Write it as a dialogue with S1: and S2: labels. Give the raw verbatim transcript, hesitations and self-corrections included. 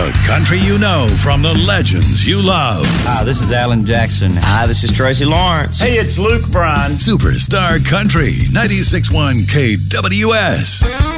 S1: The country you know from the legends you love.
S2: Hi, this is Alan Jackson.
S3: Hi, this is Tracy Lawrence.
S4: Hey, it's Luke Bryan.
S1: Superstar Country, ninety-six point one K W S.